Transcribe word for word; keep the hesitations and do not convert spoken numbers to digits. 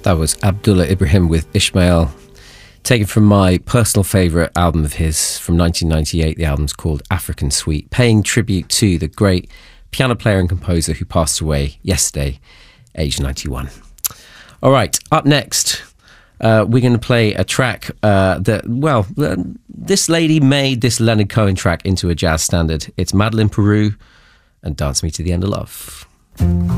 That was Abdullah Ibrahim with Ishmael, taken from my personal favourite album of his from nineteen ninety-eight. The album's called African Suite, paying tribute to the great piano player and composer who passed away yesterday, aged ninety-one. All right, up next, uh, we're going to play a track uh, that, well, uh, this lady made this Leonard Cohen track into a jazz standard. It's Madeleine Peru and Dance Me to the End of Love.